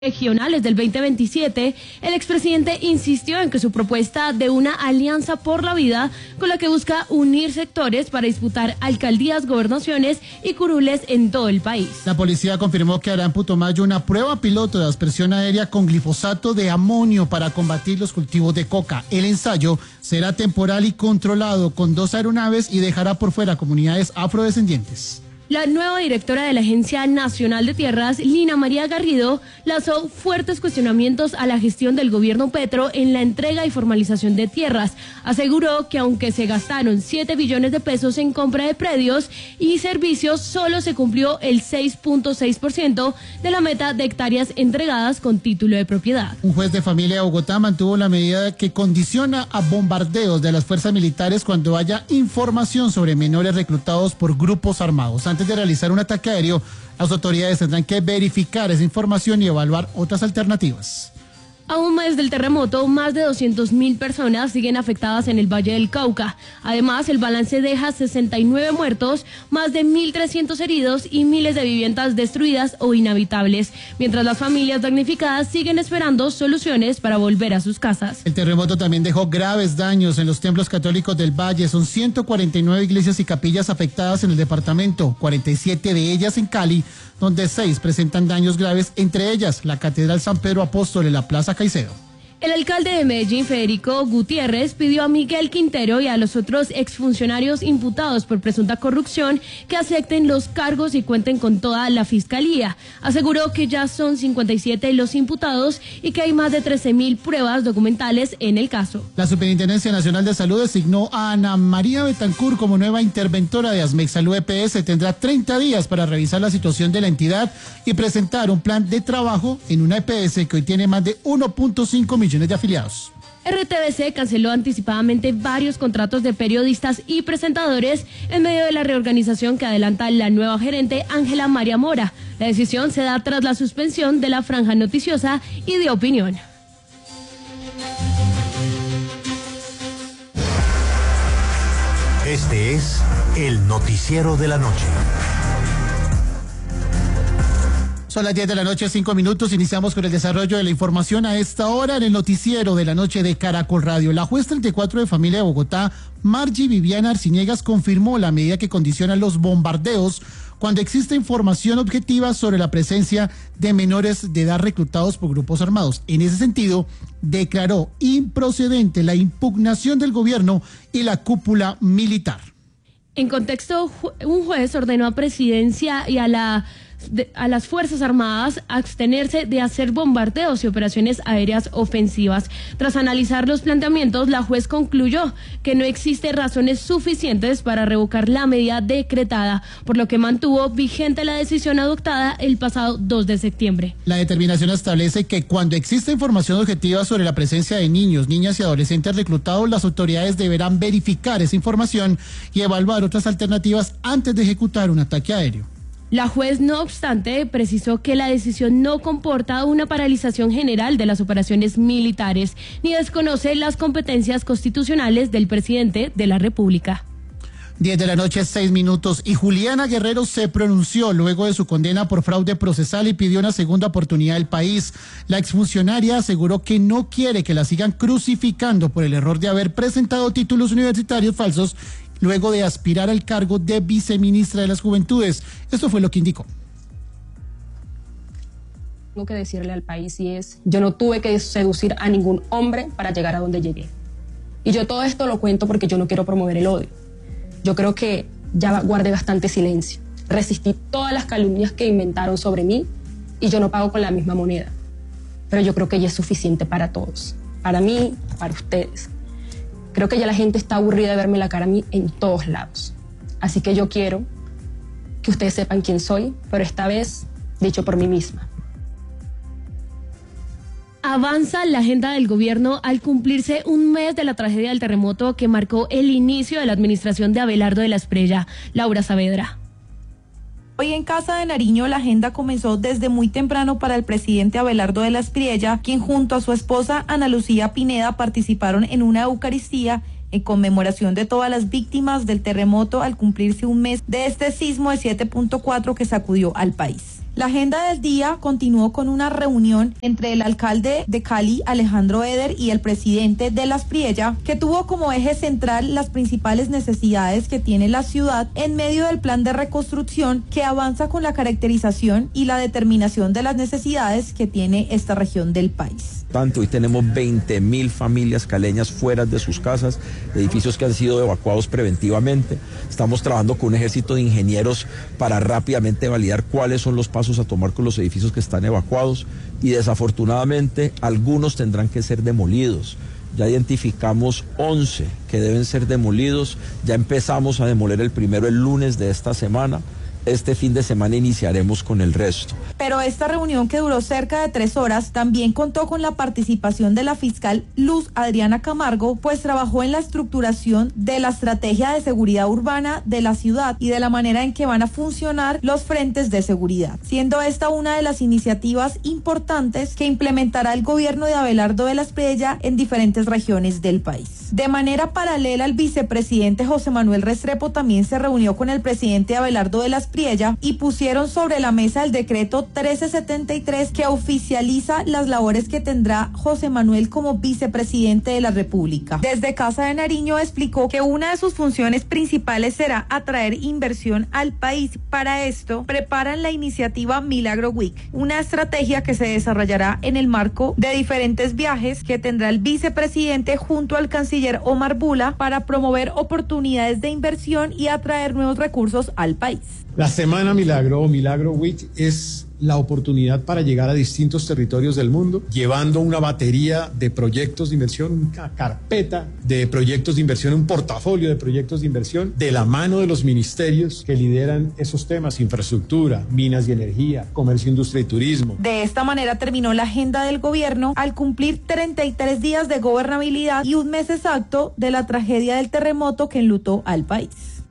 regionales del 2027, el expresidente insistió en que su propuesta de una alianza por la vida, con la que busca unir sectores para disputar alcaldías, gobernaciones y curules en todo el país. La policía confirmó que hará en Putumayo una prueba piloto de aspersión aérea con glifosato de amonio para combatir los cultivos de coca. El ensayo será temporal y controlado con 2 aeronaves y dejará por fuera comunidades afrodescendientes. La nueva directora de la Agencia Nacional de Tierras, Lina María Garrido, lanzó fuertes cuestionamientos a la gestión del gobierno Petro en la entrega y formalización de tierras. Aseguró que aunque se gastaron 7 billones de pesos en compra de predios y servicios, solo se cumplió el 6.6% de la meta de hectáreas entregadas con título de propiedad. Un juez de familia de Bogotá mantuvo la medida que condiciona a bombardeos de las fuerzas militares cuando haya información sobre menores reclutados por grupos armados. Antes de realizar un ataque aéreo, las autoridades tendrán que verificar esa información y evaluar otras alternativas. A un mes del terremoto, más de 200.000 personas siguen afectadas en el Valle del Cauca. Además, el balance deja 69 muertos, más de 1.300 heridos y miles de viviendas destruidas o inhabitables, mientras las familias damnificadas siguen esperando soluciones para volver a sus casas. El terremoto también dejó graves daños en los templos católicos del Valle. Son 149 iglesias y capillas afectadas en el departamento, 47 de ellas en Cali, donde 6 presentan daños graves, entre ellas la Catedral San Pedro Apóstol en la Plaza Caicedo. El alcalde de Medellín, Federico Gutiérrez, pidió a Miguel Quintero y a los otros exfuncionarios imputados por presunta corrupción que acepten los cargos y cuenten con toda la fiscalía. Aseguró que ya son 57 los imputados y que hay más de 13.000 pruebas documentales en el caso. La Superintendencia Nacional de Salud designó a Ana María Betancur como nueva interventora de ASMEC Salud EPS. Tendrá 30 días para revisar la situación de la entidad y presentar un plan de trabajo en una EPS que hoy tiene más de 1.5 millones de afiliados. RTBC canceló anticipadamente varios contratos de periodistas y presentadores en medio de la reorganización que adelanta la nueva gerente Ángela María Mora. La decisión se da tras la suspensión de la franja noticiosa y de opinión. Este es el noticiero de la noche. Son las 10 de la noche, 5 minutos. Iniciamos con el desarrollo de la información a esta hora en el noticiero de la noche de Caracol Radio. La juez 34 de familia de Bogotá, Margie Viviana Arciniegas, confirmó la medida que condiciona los bombardeos cuando existe información objetiva sobre la presencia de menores de edad reclutados por grupos armados. En ese sentido, declaró improcedente la impugnación del gobierno y la cúpula militar. En contexto, un juez ordenó a Presidencia y a las Fuerzas Armadas a abstenerse de hacer bombardeos y operaciones aéreas ofensivas. Tras analizar los planteamientos, la juez concluyó que no existen razones suficientes para revocar la medida decretada, por lo que mantuvo vigente la decisión adoptada el pasado 2 de septiembre. La determinación establece que cuando existe información objetiva sobre la presencia de niños, niñas y adolescentes reclutados, las autoridades deberán verificar esa información y evaluar otras alternativas antes de ejecutar un ataque aéreo. La juez, no obstante, precisó que la decisión no comporta una paralización general de las operaciones militares, ni desconoce las competencias constitucionales del presidente de la República. 10 de la noche, 6 minutos, y Juliana Guerrero se pronunció luego de su condena por fraude procesal y pidió una segunda oportunidad al país. La exfuncionaria aseguró que no quiere que la sigan crucificando por el error de haber presentado títulos universitarios falsos luego de aspirar al cargo de viceministra de las Juventudes. Esto fue lo que indicó. Tengo que decirle al país y es, yo no tuve que seducir a ningún hombre para llegar a donde llegué. Y yo todo esto lo cuento porque yo no quiero promover el odio. Yo creo que ya guardé bastante silencio. Resistí todas las calumnias que inventaron sobre mí y yo no pago con la misma moneda. Pero yo creo que ya es suficiente para todos. Para mí, para ustedes. Creo que ya la gente está aburrida de verme la cara a mí en todos lados. Así que yo quiero que ustedes sepan quién soy, pero esta vez dicho por mí misma. Avanza la agenda del gobierno al cumplirse un mes de la tragedia del terremoto que marcó el inicio de la administración de Abelardo de la Espriella. Laura Saavedra. Hoy en Casa de Nariño la agenda comenzó desde muy temprano para el presidente Abelardo de la Espriella, quien junto a su esposa Ana Lucía Pineda participaron en una eucaristía en conmemoración de todas las víctimas del terremoto al cumplirse un mes de este sismo de 7.4 que sacudió al país. La agenda del día continuó con una reunión entre el alcalde de Cali, Alejandro Eder, y el presidente de Las Priella, que tuvo como eje central las principales necesidades que tiene la ciudad en medio del plan de reconstrucción que avanza con la caracterización y la determinación de las necesidades que tiene esta región del país. Hoy tenemos 20.000 familias caleñas fuera de sus casas, edificios que han sido evacuados preventivamente. Estamos trabajando con un ejército de ingenieros para rápidamente validar cuáles son los pasos a tomar con los edificios que están evacuados y desafortunadamente algunos tendrán que ser demolidos. Ya identificamos 11 que deben ser demolidos, ya empezamos a demoler el primero el lunes de esta semana. Este fin de semana iniciaremos con el resto. Pero esta reunión, que duró cerca de 3 horas, también contó con la participación de la fiscal Luz Adriana Camargo, pues trabajó en la estructuración de la estrategia de seguridad urbana de la ciudad y de la manera en que van a funcionar los frentes de seguridad, siendo esta una de las iniciativas importantes que implementará el gobierno de Abelardo de la Espriella en diferentes regiones del país. De manera paralela, el vicepresidente José Manuel Restrepo también se reunió con el presidente Abelardo de la Espriella y pusieron sobre la mesa el decreto 1373 que oficializa las labores que tendrá José Manuel como vicepresidente de la República. Desde Casa de Nariño explicó que una de sus funciones principales será atraer inversión al país. Para esto, preparan la iniciativa Milagro Week, una estrategia que se desarrollará en el marco de diferentes viajes que tendrá el vicepresidente junto al canciller Omar Bula para promover oportunidades de inversión y atraer nuevos recursos al país. La Semana Milagro o Milagro Week es la oportunidad para llegar a distintos territorios del mundo, llevando una batería de proyectos de inversión, una carpeta de proyectos de inversión, un portafolio de proyectos de inversión, de la mano de los ministerios que lideran esos temas: infraestructura, minas y energía, comercio, industria y turismo. De esta manera terminó la agenda del gobierno al cumplir 33 días de gobernabilidad y un mes exacto de la tragedia del terremoto que enlutó al país.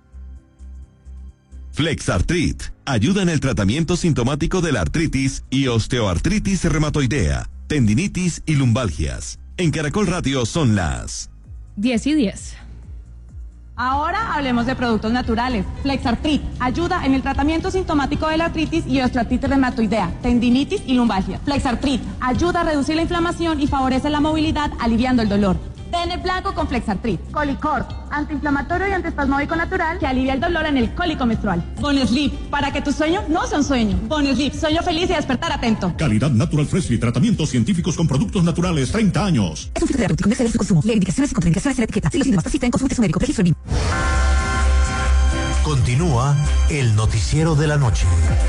Flexartrit ayuda en el tratamiento sintomático de la artritis y osteoartritis reumatoidea, tendinitis y lumbalgias. En Caracol Radio son las 10:10. Ahora hablemos de productos naturales. Flexartrit ayuda en el tratamiento sintomático de la artritis y osteoartritis reumatoidea, tendinitis y lumbalgia. Flexartrit ayuda a reducir la inflamación y favorece la movilidad, aliviando el dolor. Pene blanco con Flexartrit. Colicor, antiinflamatorio y antiespasmódico natural que alivia el dolor en el cólico menstrual. Bonesleep, para que tu sueño no sea un sueño. Bonesleep, sueño feliz y despertar atento. Calidad Natural Freshly, tratamientos científicos con productos naturales, 30 años. Es un fitoterapéutico de su consumo. Lee indicaciones y contraindicaciones en la etiqueta. Si los síntomas persisten, consulte a su médico. Registro BIM. Continúa el noticiero de la noche.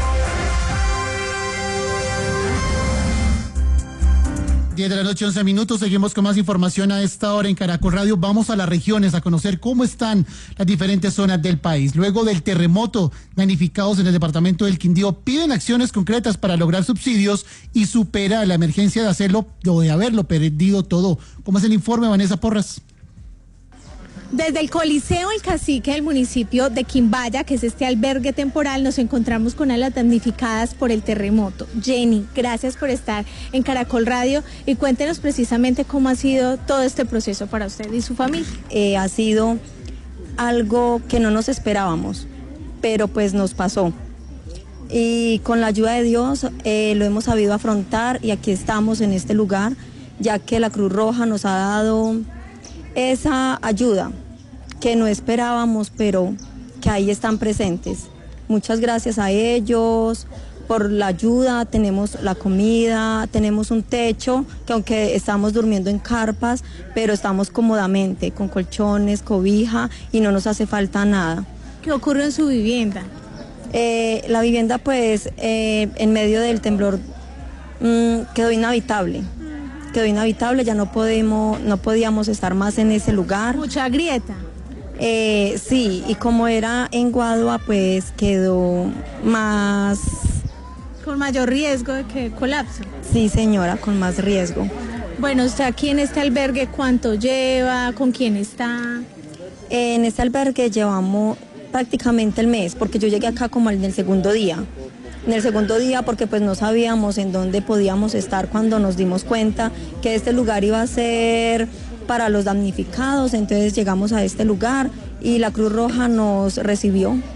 10 de la noche, 11 minutos. Seguimos con más información a esta hora en Caracol Radio. Vamos a las regiones a conocer cómo están las diferentes zonas del país. Luego del terremoto, damnificados en el departamento del Quindío piden acciones concretas para lograr subsidios y supera la emergencia de hacerlo o de haberlo perdido todo. ¿Cómo es el informe, Vanessa Porras? Desde el Coliseo El Cacique del municipio de Quimbaya, que es este albergue temporal, nos encontramos con las damnificadas por el terremoto. Jenny, gracias por estar en Caracol Radio y cuéntenos precisamente cómo ha sido todo este proceso para usted y su familia. Ha sido algo que no nos esperábamos, pero pues nos pasó. Y con la ayuda de Dios lo hemos sabido afrontar y aquí estamos en este lugar, ya que la Cruz Roja nos ha dado esa ayuda que no esperábamos, pero que ahí están presentes. Muchas gracias a ellos por la ayuda. Tenemos la comida, tenemos un techo, que aunque estamos durmiendo en carpas, pero estamos cómodamente, con colchones, cobija y no nos hace falta nada. ¿Qué ocurre en su vivienda? La vivienda pues en medio del temblor quedó inhabitable. Quedó inhabitable, ya no podíamos estar más en ese lugar. ¿Mucha grieta? Sí, y como era en Guadua, pues quedó más... ¿Con mayor riesgo de que colapse? Sí, señora, con más riesgo. Bueno, usted aquí en este albergue, ¿cuánto lleva? ¿Con quién está? En este albergue llevamos prácticamente el mes, porque yo llegué acá como en el segundo día. En el segundo día, porque pues no sabíamos en dónde podíamos estar cuando nos dimos cuenta que este lugar iba a ser para los damnificados. Entonces llegamos a este lugar y la Cruz Roja nos recibió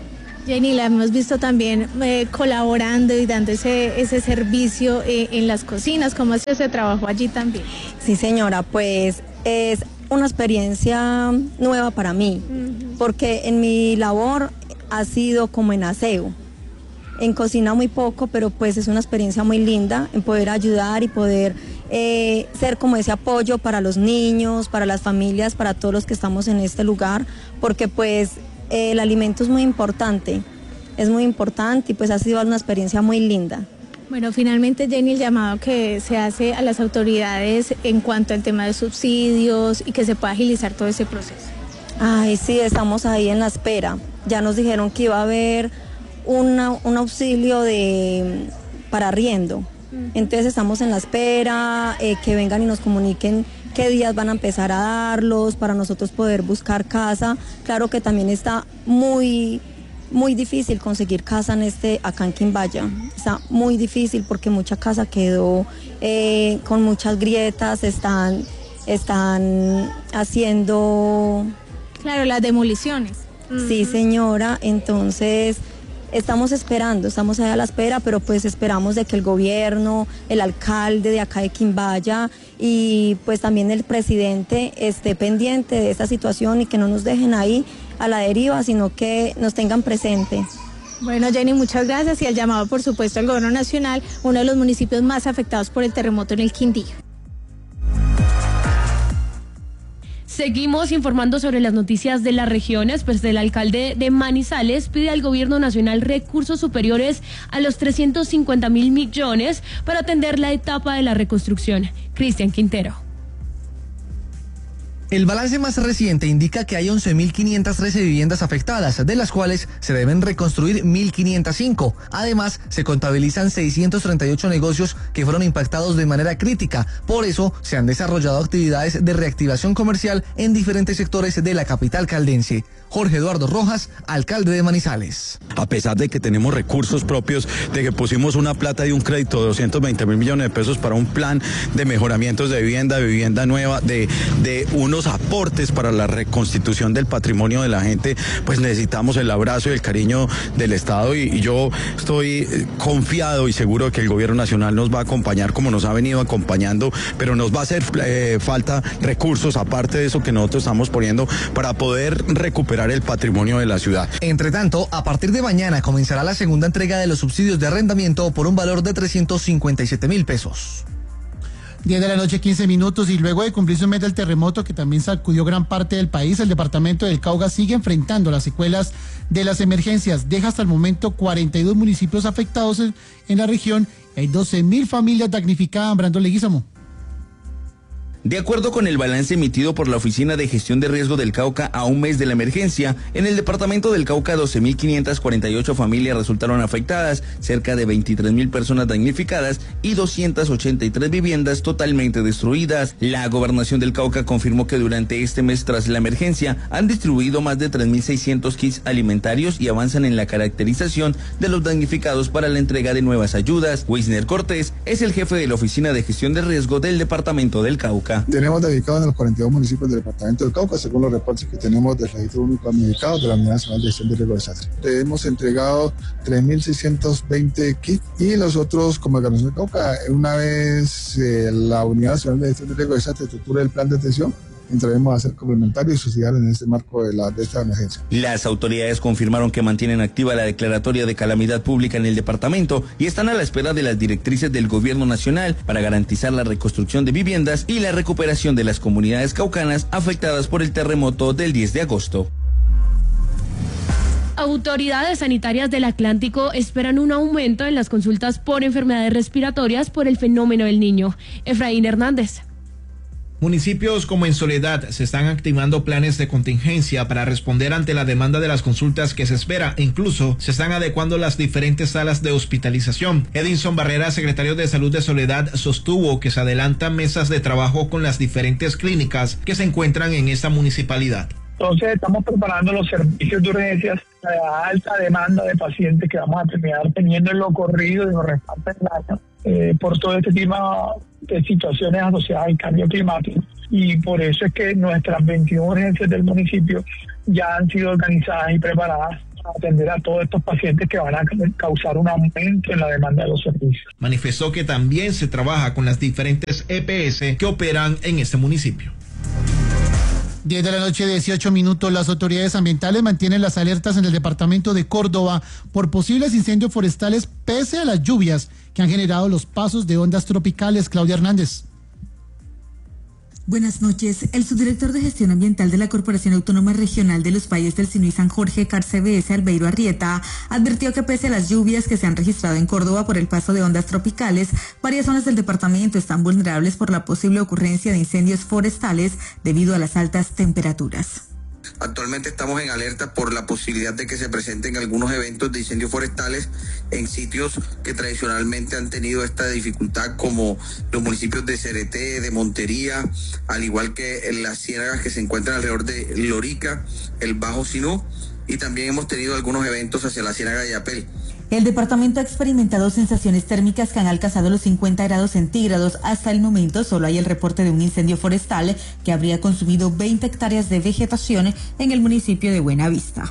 Jenny, la hemos visto también colaborando y dando ese servicio en las cocinas. ¿Cómo ha sido ese trabajo allí también? Sí, señora, pues es una experiencia nueva para mí, porque en mi labor ha sido como en aseo. En cocina muy poco, pero pues es una experiencia muy linda en poder ayudar y poder ser como ese apoyo para los niños, para las familias, para todos los que estamos en este lugar, porque pues el alimento es muy importante y pues ha sido una experiencia muy linda. Bueno, finalmente, Jenny, el llamado que se hace a las autoridades en cuanto al tema de subsidios y que se pueda agilizar todo ese proceso. Ay, sí, estamos ahí en la espera. Ya nos dijeron que iba a haber un auxilio para arriendo. Entonces estamos en la espera, que vengan y nos comuniquen qué días van a empezar a darlos para nosotros poder buscar casa. Claro que también está muy difícil conseguir casa acá en Quimbaya. Está muy difícil porque mucha casa quedó con muchas grietas, están haciendo... Claro, las demoliciones. Sí, señora, entonces... Estamos ahí a la espera, pero pues esperamos de que el gobierno, el alcalde de acá de Quimbaya y pues también el presidente esté pendiente de esta situación y que no nos dejen ahí a la deriva, sino que nos tengan presente. Bueno, Jenny, muchas gracias y el llamado, por supuesto, al gobierno nacional, uno de los municipios más afectados por el terremoto en el Quindío. Seguimos informando sobre las noticias de las regiones, pues el alcalde de Manizales pide al gobierno nacional recursos superiores a los 350.000 millones para atender la etapa de la reconstrucción. Cristian Quintero. El balance más reciente indica que hay 11.513 viviendas afectadas, de las cuales se deben reconstruir 1.505. Además, se contabilizan 638 negocios que fueron impactados de manera crítica. Por eso, se han desarrollado actividades de reactivación comercial en diferentes sectores de la capital caldense. Jorge Eduardo Rojas, alcalde de Manizales. A pesar de que tenemos recursos propios, de que pusimos una plata y un crédito de 220.000 millones de pesos para un plan de mejoramientos de vivienda nueva, de unos aportes para la reconstitución del patrimonio de la gente, pues necesitamos el abrazo y el cariño del Estado y yo estoy confiado y seguro de que el gobierno nacional nos va a acompañar como nos ha venido acompañando, pero nos va a hacer falta recursos aparte de eso que nosotros estamos poniendo para poder recuperar el patrimonio de la ciudad. Entre tanto, a partir de mañana comenzará la segunda entrega de los subsidios de arrendamiento por un valor de 357.000 pesos. 10 de la noche, 15 minutos, y luego de cumplirse un mes del terremoto que también sacudió gran parte del país, el departamento del Cauca sigue enfrentando las secuelas de las emergencias. Deja hasta el momento 42 municipios afectados en la región y hay 12.000 familias damnificadas. Brandon Leguízamo. De acuerdo con el balance emitido por la Oficina de Gestión de Riesgo del Cauca a un mes de la emergencia, en el departamento del Cauca 12.548 familias resultaron afectadas, cerca de 23.000 personas damnificadas y 283 viviendas totalmente destruidas. La Gobernación del Cauca confirmó que durante este mes tras la emergencia han distribuido más de 3.600 kits alimentarios y avanzan en la caracterización de los damnificados para la entrega de nuevas ayudas. Wisner Cortés es el jefe de la Oficina de Gestión de Riesgo del departamento del Cauca. Tenemos dedicados en los 42 municipios del departamento del Cauca, según los reportes que tenemos del Registro Único Administrado de la Unidad Nacional de Gestión de Riesgo de Desastre. Hemos entregado 3.620 kits y nosotros, como Gobernación del Cauca, una vez la Unidad Nacional de Gestión de Riesgo de Desastre estructure el plan de atención, entraremos a ser complementarios y subsidiarios en este marco de esta emergencia. Las autoridades confirmaron que mantienen activa la declaratoria de calamidad pública en el departamento y están a la espera de las directrices del gobierno nacional para garantizar la reconstrucción de viviendas y la recuperación de las comunidades caucanas afectadas por el terremoto del 10 de agosto. Autoridades sanitarias del Atlántico esperan un aumento en las consultas por enfermedades respiratorias por el fenómeno del Niño. Efraín Hernández. Municipios como en Soledad se están activando planes de contingencia para responder ante la demanda de las consultas que se espera e incluso se están adecuando las diferentes salas de hospitalización. Edinson Barrera, secretario de Salud de Soledad, sostuvo que se adelantan mesas de trabajo con las diferentes clínicas que se encuentran en esta municipalidad. Entonces estamos preparando los servicios de urgencias, la alta demanda de pacientes que vamos a terminar teniendo en lo corrido y nos reparten el año por todo este tipo de situaciones asociadas al cambio climático. Y por eso es que nuestras 21 urgencias del municipio ya han sido organizadas y preparadas atender a todos estos pacientes que van a causar un aumento en la demanda de los servicios. Manifestó que también se trabaja con las diferentes EPS que operan en este municipio. 10 de la noche, 18 minutos. Las autoridades ambientales mantienen las alertas en el departamento de Córdoba por posibles incendios forestales pese a las lluvias que han generado los pasos de ondas tropicales. Claudia Hernández. Buenas noches. El subdirector de Gestión Ambiental de la Corporación Autónoma Regional de los Valles del Sinu y San Jorge, CARCBS, Albeiro Arrieta, advirtió que pese a las lluvias que se han registrado en Córdoba por el paso de ondas tropicales, varias zonas del departamento están vulnerables por la posible ocurrencia de incendios forestales debido a las altas temperaturas. Actualmente estamos en alerta por la posibilidad de que se presenten algunos eventos de incendios forestales en sitios que tradicionalmente han tenido esta dificultad, como los municipios de Cereté, de Montería, al igual que en las ciénagas que se encuentran alrededor de Lorica, el Bajo Sinú, y también hemos tenido algunos eventos hacia la ciénaga de Yapel. El departamento ha experimentado sensaciones térmicas que han alcanzado los 50 grados centígrados. Hasta el momento solo hay el reporte de un incendio forestal que habría consumido 20 hectáreas de vegetación en el municipio de Buenavista.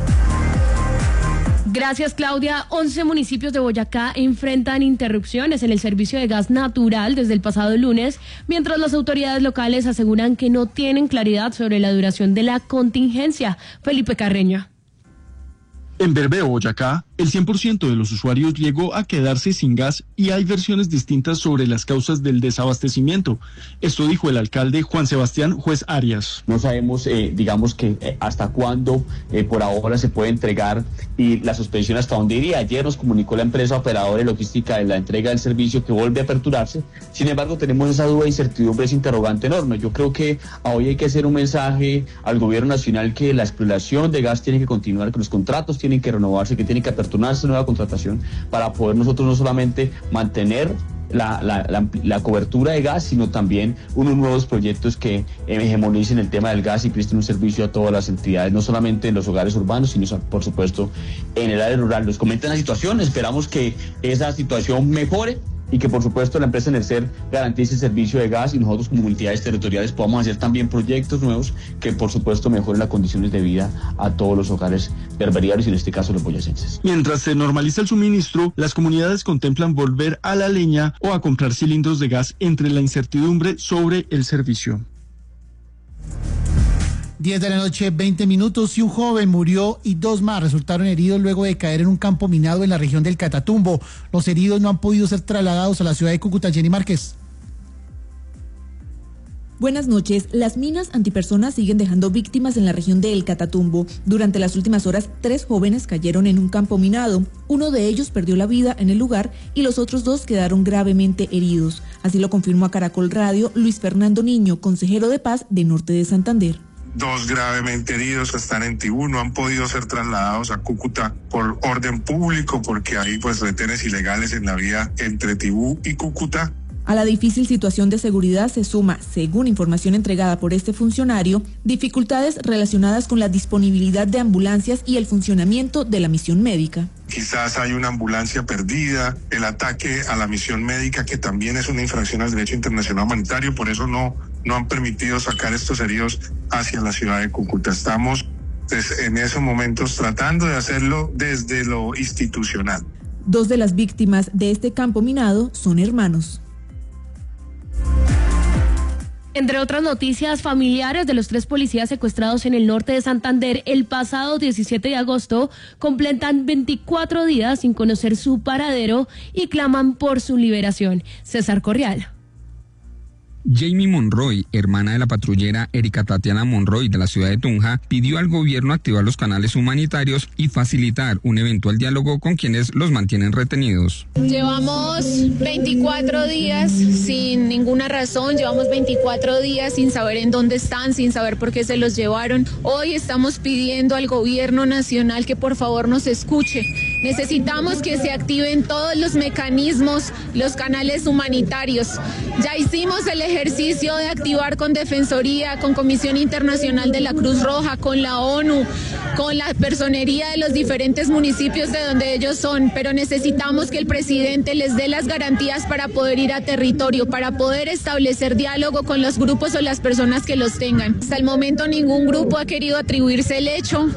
Gracias, Claudia. 11 municipios de Boyacá enfrentan interrupciones en el servicio de gas natural desde el pasado lunes, mientras las autoridades locales aseguran que no tienen claridad sobre la duración de la contingencia. Felipe Carreño. En Bermeo, Boyacá, el 100% de los usuarios llegó a quedarse sin gas y hay versiones distintas sobre las causas del desabastecimiento. Esto dijo el alcalde Juan Sebastián Juez Arias. No sabemos, hasta cuándo por ahora se puede entregar y la suspensión hasta dónde iría. Ayer nos comunicó la empresa operadora de logística de la entrega del servicio que vuelve a aperturarse. Sin embargo, tenemos esa duda e incertidumbre, ese interrogante enorme. Yo creo que hoy hay que hacer un mensaje al gobierno nacional que la exploración de gas tiene que continuar, que los contratos tienen que renovarse, que tiene que aperturarse nueva contratación para poder nosotros no solamente mantener la cobertura de gas, sino también unos nuevos proyectos que hegemonicen el tema del gas y presten un servicio a todas las entidades, no solamente en los hogares urbanos, sino por supuesto en el área rural. Nos comentan la situación, esperamos que esa situación mejore y que por supuesto la empresa Enercer garantice el servicio de gas y nosotros como entidades territoriales podamos hacer también proyectos nuevos que por supuesto mejoren las condiciones de vida a todos los hogares berberianos y en este caso los boyacenses. Mientras se normaliza el suministro, las comunidades contemplan volver a la leña o a comprar cilindros de gas entre la incertidumbre sobre el servicio. 10 de la noche, 20 minutos, y un joven murió y 2 más resultaron heridos luego de caer en un campo minado en la región del Catatumbo. Los heridos no han podido ser trasladados a la ciudad de Cúcuta. Jenny Márquez. Buenas noches. Las minas antipersonas siguen dejando víctimas en la región de El Catatumbo. Durante las últimas horas, 3 jóvenes cayeron en un campo minado. Uno de ellos perdió la vida en el lugar y los otros 2 quedaron gravemente heridos. Así lo confirmó a Caracol Radio Luis Fernando Niño, consejero de paz de Norte de Santander. 2 gravemente heridos están en Tibú, no han podido ser trasladados a Cúcuta por orden público porque hay retenes ilegales en la vía entre Tibú y Cúcuta. A la difícil situación de seguridad se suma, según información entregada por este funcionario, dificultades relacionadas con la disponibilidad de ambulancias y el funcionamiento de la misión médica. Quizás hay una ambulancia perdida, el ataque a la misión médica, que también es una infracción al derecho internacional humanitario, por eso no han permitido sacar estos heridos hacia la ciudad de Cúcuta. Estamos en esos momentos tratando de hacerlo desde lo institucional. 2 de las víctimas de este campo minado son hermanos. Entre otras noticias, familiares de los 3 policías secuestrados en el norte de Santander el pasado 17 de agosto completan 24 días sin conocer su paradero y claman por su liberación. César Correal. Jamie Monroy, hermana de la patrullera Erika Tatiana Monroy de la ciudad de Tunja, pidió al gobierno activar los canales humanitarios y facilitar un eventual diálogo con quienes los mantienen retenidos. Llevamos 24 días sin ninguna razón, llevamos 24 días sin saber en dónde están, sin saber por qué se los llevaron. Hoy estamos pidiendo al gobierno nacional que por favor nos escuche. Necesitamos que se activen todos los mecanismos, los canales humanitarios. Ya hicimos el ejercicio de activar con Defensoría, con Comisión Internacional de la Cruz Roja, con la ONU, con la personería de los diferentes municipios de donde ellos son, pero necesitamos que el presidente les dé las garantías para poder ir a territorio, para poder establecer diálogo con los grupos o las personas que los tengan. Hasta el momento ningún grupo ha querido atribuirse el hecho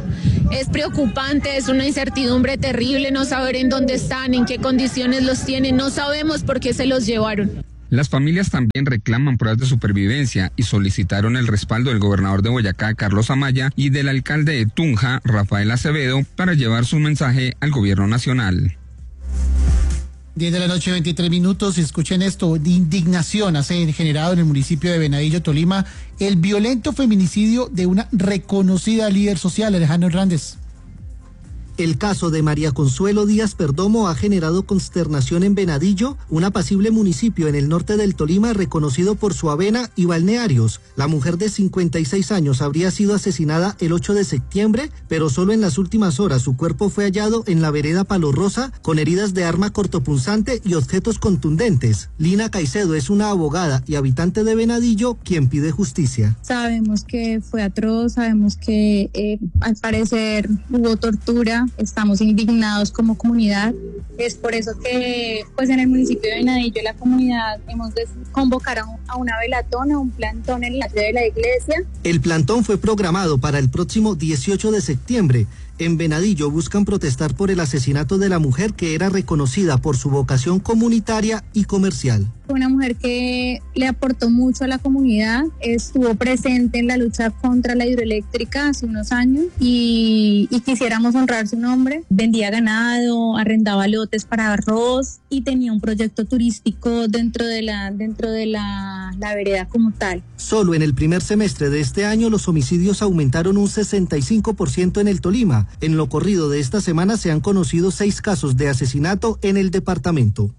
Es preocupante, es una incertidumbre terrible no saber en dónde están, en qué condiciones los tienen, no sabemos por qué se los llevaron. Las familias también reclaman pruebas de supervivencia y solicitaron el respaldo del gobernador de Boyacá, Carlos Amaya, y del alcalde de Tunja, Rafael Acevedo, para llevar su mensaje al gobierno nacional. 10 de la noche, 23 minutos. Escuchen esto. De indignación ha generado en el municipio de Venadillo, Tolima, el violento feminicidio de una reconocida líder social, Alejandro Hernández. El caso de María Consuelo Díaz Perdomo ha generado consternación en Venadillo, un apacible municipio en el norte del Tolima reconocido por su avena y balnearios. La mujer de 56 años habría sido asesinada el 8 de septiembre, pero solo en las últimas horas su cuerpo fue hallado en la vereda Palo Rosa con heridas de arma cortopunzante y objetos contundentes. Lina Caicedo es una abogada y habitante de Venadillo quien pide justicia. Sabemos que fue atroz, sabemos que al parecer hubo tortura. Estamos indignados como comunidad. Es por eso que pues en el municipio de Venadillo la comunidad hemos convocar a una velatón, a un plantón en la sede de la iglesia. El plantón fue programado para el próximo 18 de septiembre. En Venadillo buscan protestar por el asesinato de la mujer que era reconocida por su vocación comunitaria y comercial. Fue una mujer que le aportó mucho a la comunidad, estuvo presente en la lucha contra la hidroeléctrica hace unos años y quisiéramos honrar su nombre. Vendía ganado, arrendaba lotes para arroz y tenía un proyecto turístico dentro de la vereda como tal. Solo en el primer semestre de este año los homicidios aumentaron un 65% en el Tolima. En lo corrido de esta semana se han conocido 6 casos de asesinato en el departamento.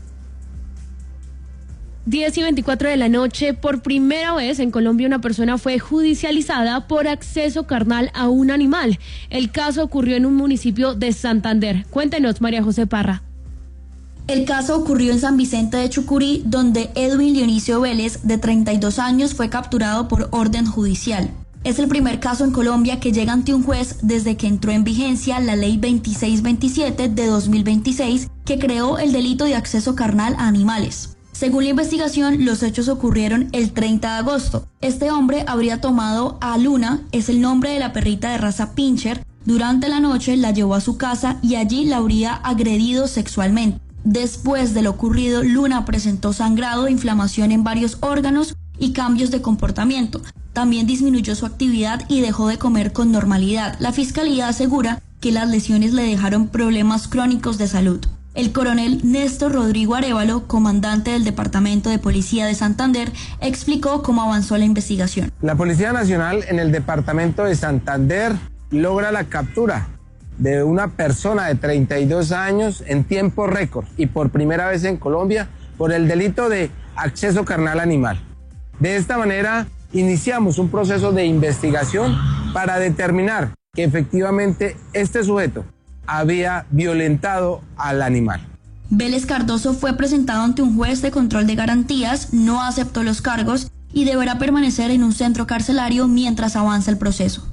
10 y 24 de la noche, por primera vez en Colombia una persona fue judicializada por acceso carnal a un animal. El caso ocurrió en un municipio de Santander. Cuéntenos, María José Parra. El caso ocurrió en San Vicente de Chucurí, donde Edwin Dionisio Vélez, de 32 años, fue capturado por orden judicial. Es el primer caso en Colombia que llega ante un juez desde que entró en vigencia la Ley 2627 de 2026, que creó el delito de acceso carnal a animales. Según la investigación, los hechos ocurrieron el 30 de agosto. Este hombre habría tomado a Luna, es el nombre de la perrita de raza Pinscher, durante la noche la llevó a su casa y allí la habría agredido sexualmente. Después de lo ocurrido, Luna presentó sangrado, inflamación en varios órganos y cambios de comportamiento. También disminuyó su actividad y dejó de comer con normalidad. La fiscalía asegura que las lesiones le dejaron problemas crónicos de salud. El coronel Néstor Rodrigo Arévalo, comandante del Departamento de Policía de Santander, explicó cómo avanzó la investigación. La Policía Nacional en el Departamento de Santander logra la captura de una persona de 32 años en tiempo récord y por primera vez en Colombia por el delito de acceso carnal animal. De esta manera iniciamos un proceso de investigación para determinar que efectivamente este sujeto había violentado al animal. Vélez Cardoso fue presentado ante un juez de control de garantías, no aceptó los cargos y deberá permanecer en un centro carcelario mientras avanza el proceso.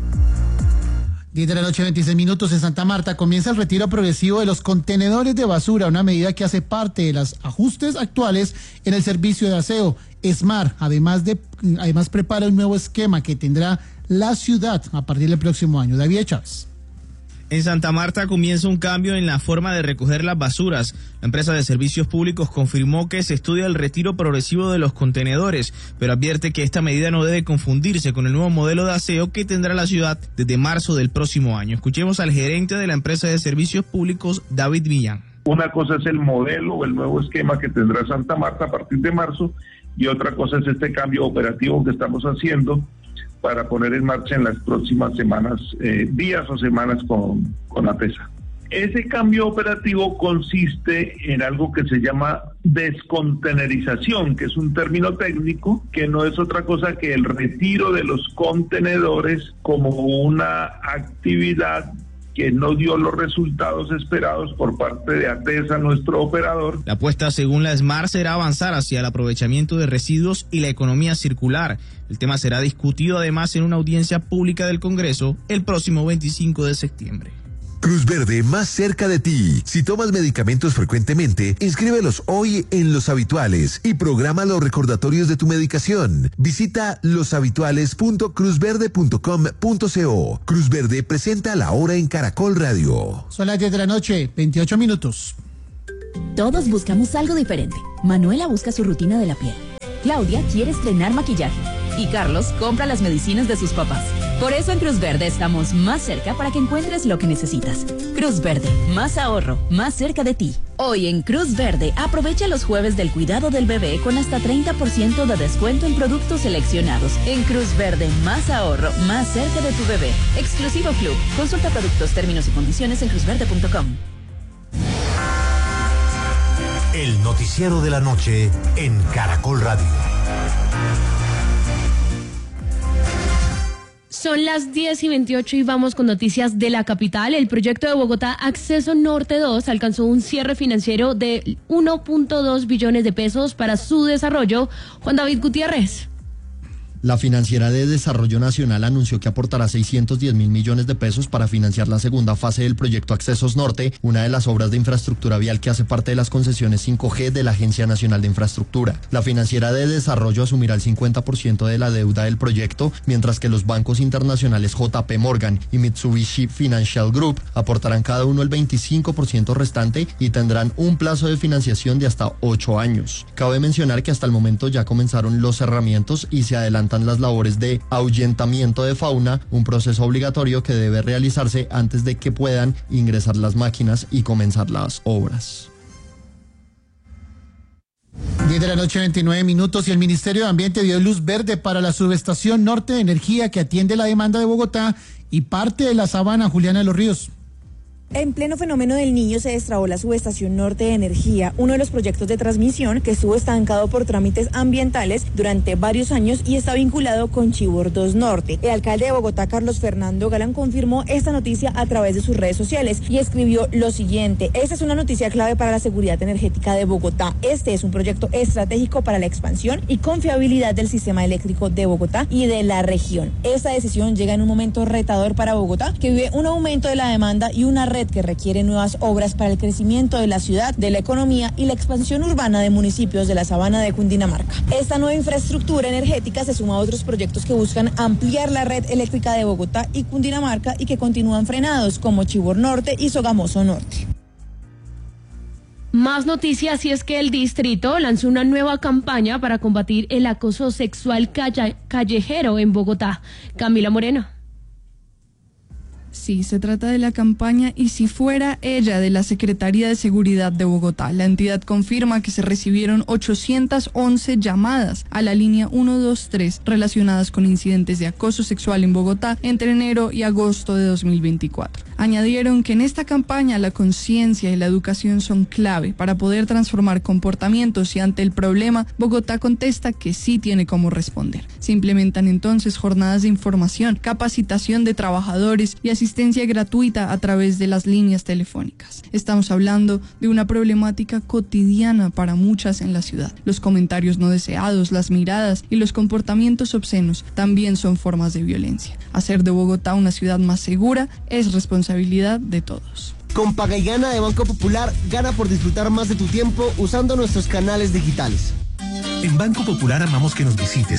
10 de la noche, 26 minutos. En Santa Marta comienza el retiro progresivo de los contenedores de basura, una medida que hace parte de los ajustes actuales en el servicio de aseo. ESMAR, además prepara un nuevo esquema que tendrá la ciudad a partir del próximo año. David Chávez. En Santa Marta comienza un cambio en la forma de recoger las basuras. La empresa de servicios públicos confirmó que se estudia el retiro progresivo de los contenedores, pero advierte que esta medida no debe confundirse con el nuevo modelo de aseo que tendrá la ciudad desde marzo del próximo año. Escuchemos al gerente de la empresa de servicios públicos, David Millán. Una cosa es el modelo o el nuevo esquema que tendrá Santa Marta a partir de marzo y otra cosa es este cambio operativo que estamos haciendo para poner en marcha en las próximas semanas, días o semanas con APESA. Ese cambio operativo consiste en algo que se llama descontenerización, que es un término técnico que no es otra cosa que el retiro de los contenedores como una actividad que no dio los resultados esperados por parte de ATESA, nuestro operador. La apuesta, según la ESMAR, será avanzar hacia el aprovechamiento de residuos y la economía circular. El tema será discutido además en una audiencia pública del Congreso el próximo 25 de septiembre. Cruz Verde, más cerca de ti. Si tomas medicamentos frecuentemente, inscríbelos hoy en Los Habituales y programa los recordatorios de tu medicación. Visita loshabituales.cruzverde.com.co. Cruz Verde presenta La Hora en Caracol Radio. Son las 10 de la noche, 28 minutos. Todos buscamos algo diferente. Manuela busca su rutina de la piel. Claudia quiere estrenar maquillaje. Y Carlos compra las medicinas de sus papás. Por eso en Cruz Verde estamos más cerca para que encuentres lo que necesitas. Cruz Verde, más ahorro, más cerca de ti. Hoy en Cruz Verde, aprovecha los jueves del cuidado del bebé con hasta 30% de descuento en productos seleccionados. En Cruz Verde, más ahorro, más cerca de tu bebé. Exclusivo Club. Consulta productos, términos y condiciones en cruzverde.com. El noticiero de la noche en Caracol Radio. Son las 10:28 y vamos con noticias de la capital. El proyecto de Bogotá Acceso Norte 2 alcanzó un cierre financiero de 1.2 billones de pesos para su desarrollo. Juan David Gutiérrez. La Financiera de Desarrollo Nacional anunció que aportará 610.000 millones de pesos para financiar la segunda fase del proyecto Accesos Norte, una de las obras de infraestructura vial que hace parte de las concesiones 5G de la Agencia Nacional de Infraestructura. La Financiera de Desarrollo asumirá el 50% de la deuda del proyecto, mientras que los bancos internacionales JP Morgan y Mitsubishi Financial Group aportarán cada uno el 25% restante y tendrán un plazo de financiación de hasta 8 años. Cabe mencionar que hasta el momento ya comenzaron los cerramientos y se adelantan las labores de ahuyentamiento de fauna, un proceso obligatorio que debe realizarse antes de que puedan ingresar las máquinas y comenzar las obras. 10 de la noche, 29 minutos, y el Ministerio de Ambiente dio luz verde para la subestación Norte de Energía que atiende la demanda de Bogotá y parte de la Sabana. Juliana de los Ríos. En pleno fenómeno del Niño se destrabó la subestación Norte de Energía, uno de los proyectos de transmisión que estuvo estancado por trámites ambientales durante varios años y está vinculado con Chivor 2 Norte. El alcalde de Bogotá, Carlos Fernando Galán, confirmó esta noticia a través de sus redes sociales y escribió lo siguiente: esta es una noticia clave para la seguridad energética de Bogotá. Este es un proyecto estratégico para la expansión y confiabilidad del sistema eléctrico de Bogotá y de la región. Esta decisión llega en un momento retador para Bogotá, que vive un aumento de la demanda y una red que requiere nuevas obras para el crecimiento de la ciudad, de la economía y la expansión urbana de municipios de la Sabana de Cundinamarca. Esta nueva infraestructura energética se suma a otros proyectos que buscan ampliar la red eléctrica de Bogotá y Cundinamarca y que continúan frenados, como Chivor Norte y Sogamoso Norte. Más noticias, y es que el distrito lanzó una nueva campaña para combatir el acoso sexual callejero en Bogotá. Camila Moreno. Sí, se trata de la campaña Y si fuera ella, de la Secretaría de Seguridad de Bogotá. La entidad confirma que se recibieron 811 llamadas a la línea 123 relacionadas con incidentes de acoso sexual en Bogotá entre enero y agosto de 2024. Añadieron que en esta campaña la conciencia y la educación son clave para poder transformar comportamientos y ante el problema, Bogotá contesta que sí tiene cómo responder. Se implementan entonces jornadas de información, capacitación de trabajadores y asistencia gratuita a través de las líneas telefónicas. Estamos hablando de una problemática cotidiana para muchas en la ciudad. Los comentarios no deseados, las miradas y los comportamientos obscenos también son formas de violencia. Hacer de Bogotá una ciudad más segura es responsabilidad de todos. Con Paga y Gana de Banco Popular, gana por disfrutar más de tu tiempo usando nuestros canales digitales. En Banco Popular amamos que nos visites